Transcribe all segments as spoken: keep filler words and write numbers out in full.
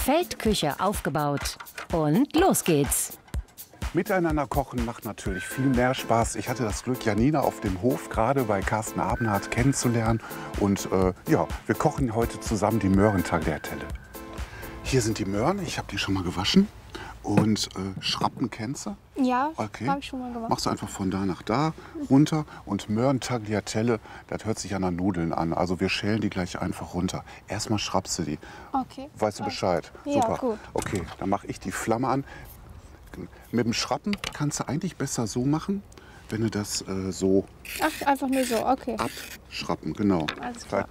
Feldküche aufgebaut. Und los geht's. Miteinander kochen macht natürlich viel mehr Spaß. Ich hatte das Glück, Janina auf dem Hof gerade bei Carsten Abendhardt kennenzulernen. Und äh, ja, wir kochen heute zusammen die Möhrentagliatelle. Hier sind die Möhren, ich habe die schon mal gewaschen. Und äh, Schrappen kennst du? Ja, okay. habe ich schon mal gemacht. Machst du einfach von da nach da runter. Und Möhrentagliatelle, das hört sich an an Nudeln an. Also wir schälen die gleich einfach runter. Erstmal schrappst du die. Okay. Weißt du Bescheid? Ja, Super. gut. Okay, dann mache ich die Flamme an. Mit dem Schrappen kannst du eigentlich besser so machen, wenn du das äh, so Ach, einfach nur so, okay. abschrappen, genau. Alles klar.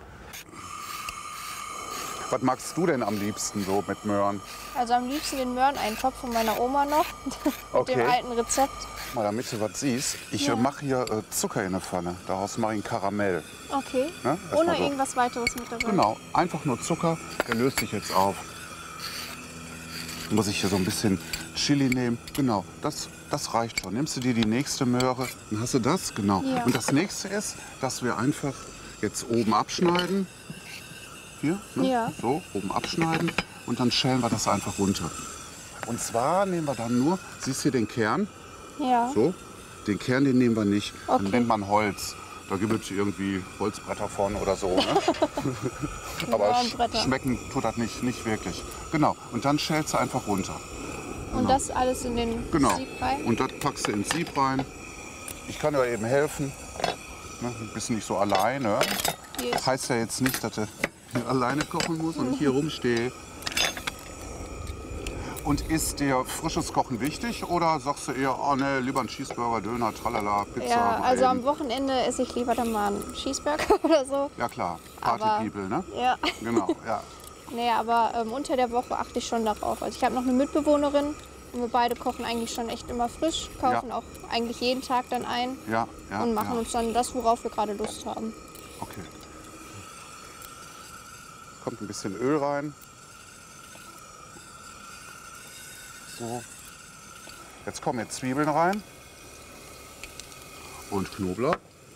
Was magst du denn am liebsten so mit Möhren? Also am liebsten den Möhreneintopf von meiner Oma noch, mit Okay. dem alten Rezept. Mal damit du was siehst. Ich Ja. äh, mache hier äh, Zucker in der Pfanne. Daraus mache ich einen Karamell. Okay. Ne? Erstmal Ohne so. irgendwas weiteres mit dabei. Genau, einfach nur Zucker. Der löst sich jetzt auf. Dann muss ich hier so ein bisschen Chili nehmen. Genau, das, das reicht schon. Nimmst du dir die nächste Möhre, dann hast du das. Genau. Ja. Und das nächste ist, dass wir einfach jetzt oben abschneiden. Hier, ne? Ja. So, oben abschneiden. Und dann schälen wir das einfach runter. Und zwar nehmen wir dann nur, siehst du hier den Kern? Ja. So, den Kern, den nehmen wir nicht. Okay. Den nennt man Holz. Da gibt es irgendwie Holzbretter von oder so. Ne? Aber sch Bretter. schmecken tut das nicht, nicht wirklich. Genau, und dann schälst du einfach runter. Und das alles in den Genau. Sieb rein? Und das packst du ins Sieb rein. Ich kann dir eben helfen. Ne? Du bist nicht so alleine. Hier ist Heißt ja jetzt nicht, dass du hier alleine kochen musst und ich hier rumstehe. Und ist dir frisches Kochen wichtig oder sagst du eher, oh ne, lieber ein Cheeseburger, Döner, Tralala, Pizza? ja, mal also am eben. Wochenende esse ich lieber dann mal einen Cheeseburger oder so. Ja klar, Aber- Party People, ne? Ja. Genau, ja. Nee, aber ähm, unter der Woche achte ich schon darauf. Also ich habe noch eine Mitbewohnerin und wir beide kochen eigentlich schon echt immer frisch, kaufen Ja. auch eigentlich jeden Tag dann ein Ja, ja, und machen ja. uns dann das, worauf wir gerade Lust haben. Okay. Kommt ein bisschen Öl rein. So. Jetzt kommen jetzt Zwiebeln rein. Und Knoblauch.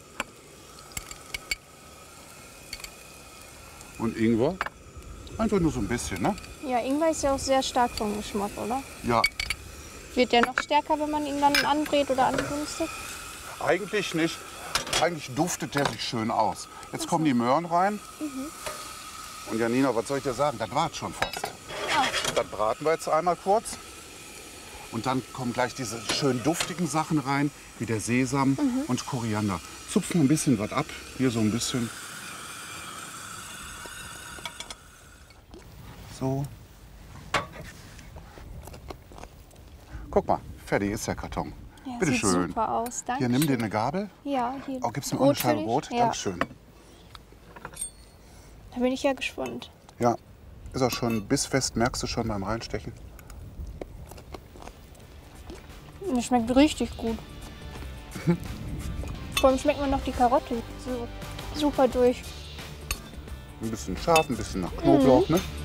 Und Ingwer. Einfach nur so ein bisschen, ne? Ja, Ingwer ist ja auch sehr stark vom Geschmack, oder? Ja, Wird der noch stärker, wenn man ihn dann anbrät oder andünstet? eigentlich nicht. Eigentlich duftet der sich schön aus. Jetzt kommen die Möhren rein. Und Janina, was soll ich dir sagen? Das war schon fast. Dann braten wir jetzt einmal kurz. Und dann kommen gleich diese schön duftigen Sachen rein, wie der Sesam und Koriander. Zupfen ein bisschen was ab. Hier so ein bisschen. So. Guck mal, fertig ist der Karton. Ja, Bitte sieht schön. super aus. Danke. Hier, nimm dir eine Gabel. Ja, hier. Oh, gibst du mir auch Rot eine Scheibe für dich? Rot? Ja. Dankeschön. Da bin ich ja gespannt. Ja, ist auch schon bissfest, merkst du schon beim Reinstechen. Das schmeckt richtig gut. Vor allem schmeckt man noch die Karotte so super durch. Ein bisschen scharf, ein bisschen nach Knoblauch, ne?